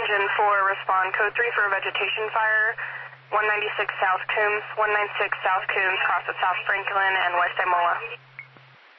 Engine 4, respond. Code 3 for a vegetation fire. 196 South Coombs, 196 South Coombs, cross at South Franklin and West Imola.